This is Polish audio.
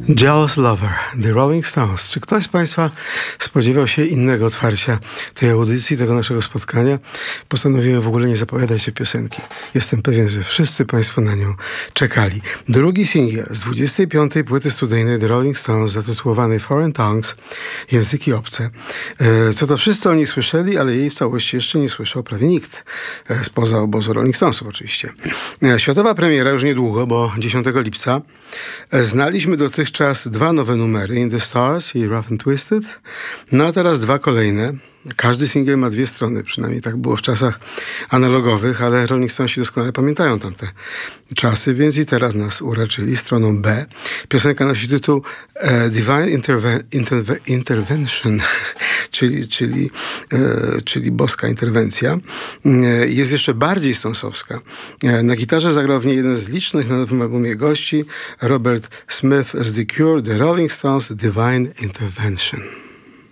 Jealous Lover, The Rolling Stones. Czy ktoś z Państwa spodziewał się innego otwarcia tej audycji, tego naszego spotkania? Postanowiłem w ogóle nie zapowiadać tej piosenki. Jestem pewien, że wszyscy Państwo na nią czekali. Drugi singiel z 25. płyty studyjnej The Rolling Stones, zatytułowany Foreign Tongues, języki obce. Co to wszyscy o niej słyszeli, ale jej w całości jeszcze nie słyszał prawie nikt. Spoza obozu Rolling Stonesów oczywiście. Światowa premiera już niedługo, bo 10 lipca. Znaliśmy dotychczas dwa nowe numery, In the Stars i Rough and Twisted. No a teraz dwa kolejne. Każdy singiel ma dwie strony, przynajmniej tak było w czasach analogowych, ale Rolling Stonesi doskonale pamiętają tamte czasy, więc i teraz nas uraczyli stroną B. Piosenka nosi tytuł Divine Intervention, czyli boska interwencja. Jest jeszcze bardziej stonsowska. Na gitarze zagrał w niej jeden z licznych na nowym albumie gości, Robert Smith z The Cure, The Rolling Stones, Divine Intervention.